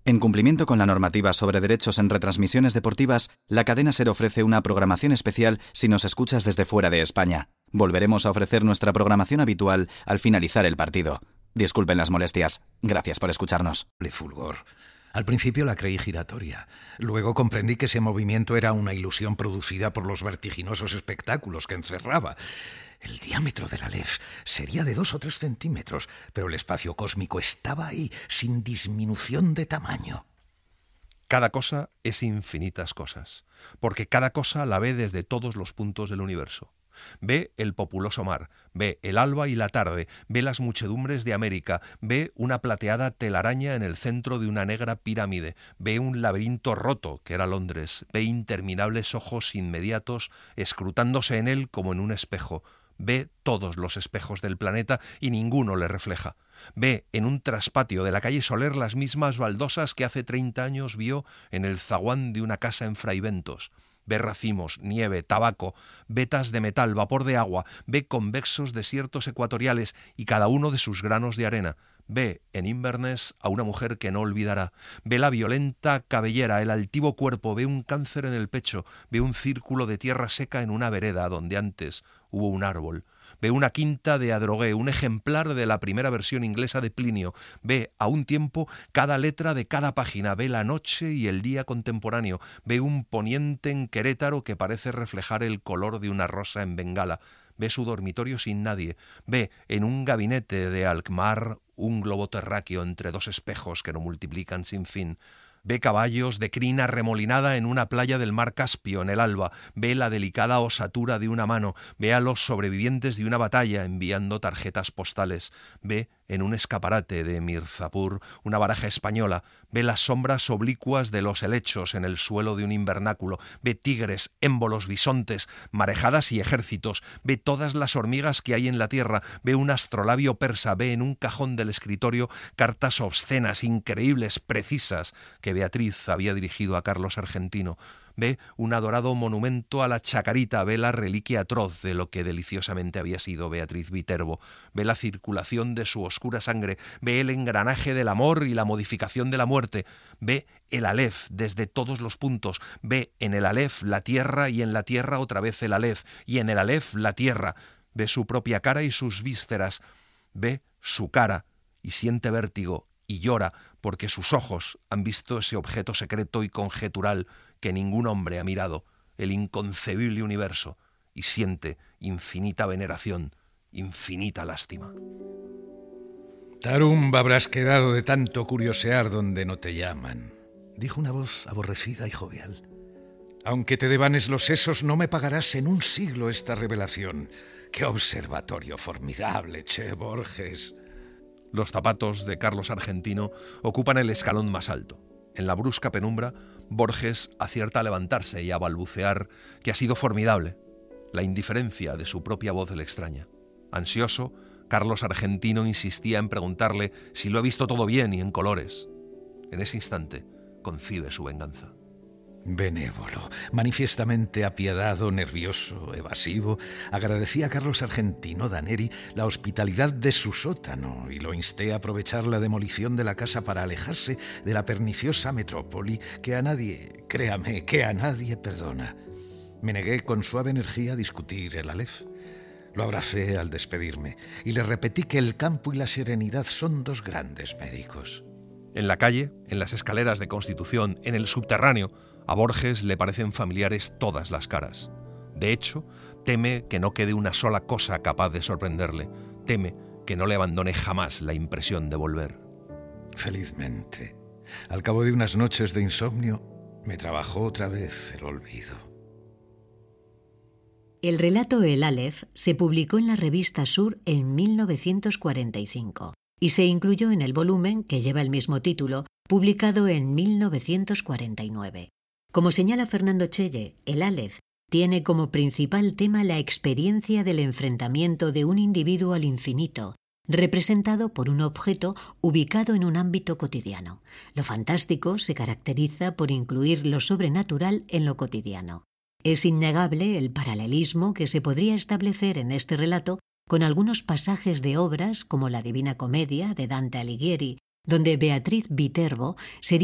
En cumplimiento con la normativa sobre derechos en retransmisiones deportivas, la cadena SER ofrece una programación especial si nos escuchas desde fuera de España. Volveremos a ofrecer nuestra programación habitual al finalizar el partido. Disculpen las molestias. Gracias por escucharnos. Fulgor. Al principio la creí giratoria. Luego comprendí que ese movimiento era una ilusión producida por los vertiginosos espectáculos que encerraba. El diámetro del Aleph sería de 2 o 3 centímetros, pero el espacio cósmico estaba ahí, sin disminución de tamaño. Cada cosa es infinitas cosas, porque cada cosa la ve desde todos los puntos del universo. Ve el populoso mar, ve el alba y la tarde, ve las muchedumbres de América, ve una plateada telaraña en el centro de una negra pirámide, ve un laberinto roto, que era Londres, ve interminables ojos inmediatos escrutándose en él como en un espejo. Ve todos los espejos del planeta y ninguno le refleja. Ve en un traspatio de la calle Soler las mismas baldosas que hace 30 años vio en el zaguán de una casa en Fraiventos. Ve racimos, nieve, tabaco, vetas de metal, vapor de agua, ve convexos desiertos ecuatoriales y cada uno de sus granos de arena. Ve en Inverness a una mujer que no olvidará. Ve la violenta cabellera, el altivo cuerpo, ve un cáncer en el pecho, ve un círculo de tierra seca en una vereda donde antes hubo un árbol. Ve una quinta de Adrogué, un ejemplar de la primera versión inglesa de Plinio. Ve a un tiempo cada letra de cada página. Ve la noche y el día contemporáneo. Ve un poniente en Querétaro que parece reflejar el color de una rosa en Bengala. Ve su dormitorio sin nadie. Ve en un gabinete de Alkmaar un globo terráqueo entre 2 espejos que no multiplican sin fin. Ve caballos de crina remolinada en una playa del mar Caspio en el alba. Ve la delicada osatura de una mano. Ve a los sobrevivientes de una batalla enviando tarjetas postales. Ve en un escaparate de Mirzapur una baraja española. Ve las sombras oblicuas de los helechos en el suelo de un invernáculo. Ve tigres, émbolos, bisontes, marejadas y ejércitos. Ve todas las hormigas que hay en la tierra. Ve un astrolabio persa. Ve en un cajón del escritorio cartas obscenas, increíbles, precisas, que Beatriz había dirigido a Carlos Argentino. Ve un adorado monumento a la chacarita, ve la reliquia atroz de lo que deliciosamente había sido Beatriz Viterbo, ve la circulación de su oscura sangre, ve el engranaje del amor y la modificación de la muerte, ve el Aleph desde todos los puntos, ve en el Aleph la tierra y en la tierra otra vez el Aleph y en el Aleph la tierra, ve su propia cara y sus vísceras, ve su cara y siente vértigo y llora porque sus ojos han visto ese objeto secreto y conjetural que ningún hombre ha mirado, el inconcebible universo, y siente infinita veneración, infinita lástima. Tarumba habrás quedado de tanto curiosear donde no te llaman, dijo una voz aborrecida y jovial. Aunque te devanes los sesos, no me pagarás en un siglo esta revelación. ¡Qué observatorio formidable, Che Borges! Los zapatos de Carlos Argentino ocupan el escalón más alto. En la brusca penumbra, Borges acierta a levantarse y a balbucear que ha sido formidable. La indiferencia de su propia voz le extraña. Ansioso, Carlos Argentino insistía en preguntarle si lo ha visto todo bien y en colores. En ese instante, concibe su venganza. Benévolo, manifiestamente apiadado, nervioso, evasivo, agradecía a Carlos Argentino Daneri la hospitalidad de su sótano y lo insté a aprovechar la demolición de la casa para alejarse de la perniciosa metrópoli que a nadie, créame, que a nadie perdona. Me negué con suave energía a discutir el Aleph. Lo abracé al despedirme y le repetí que el campo y la serenidad son 2 grandes médicos. En la calle, en las escaleras de Constitución, en el subterráneo, a Borges le parecen familiares todas las caras. De hecho, teme que no quede una sola cosa capaz de sorprenderle. Teme que no le abandone jamás la impresión de volver. Felizmente, al cabo de unas noches de insomnio, me trabajó otra vez el olvido. El relato El Aleph se publicó en la revista Sur en 1945 y se incluyó en el volumen que lleva el mismo título, publicado en 1949. Como señala Fernando Chelle, el Aleph tiene como principal tema la experiencia del enfrentamiento de un individuo al infinito, representado por un objeto ubicado en un ámbito cotidiano. Lo fantástico se caracteriza por incluir lo sobrenatural en lo cotidiano. Es innegable el paralelismo que se podría establecer en este relato con algunos pasajes de obras como la Divina Comedia de Dante Alighieri, donde Beatriz Viterbo sería